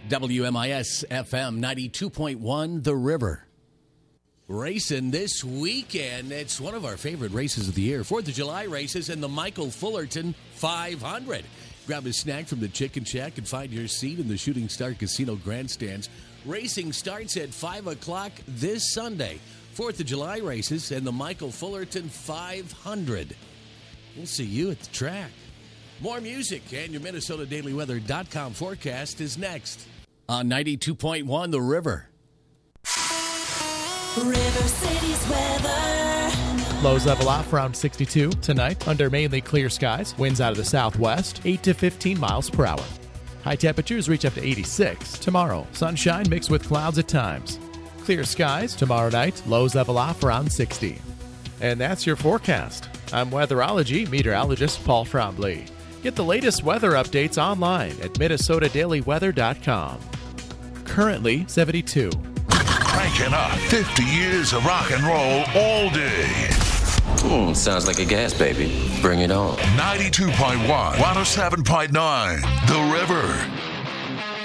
WMIS FM 92.1 The River. Racing this weekend. It's one of our favorite races of the year. 4th of July races and the Michael Fullerton 500. Grab a snack from the Chicken Shack and find your seat in the Shooting Star Casino grandstands. Racing starts at 5 o'clock this Sunday. 4th of July races and the Michael Fullerton 500. We'll see you at the track. More music and your MinnesotaDailyWeather.com forecast is next on 92.1 The River. River City's weather. Lows level off around 62 tonight under mainly clear skies. Winds out of the southwest, 8 to 15 miles per hour. High temperatures reach up to 86. Tomorrow, sunshine mixed with clouds at times. Clear skies tomorrow night. Lows level off around 60. And that's your forecast. I'm weatherology meteorologist Paul Frombley. Get the latest weather updates online at MinnesotaDailyWeather.com. Currently 72. Cranking up 50 years of rock and roll all day. Sounds like a gas baby. Bring it on. 92.1, 107.9, The River.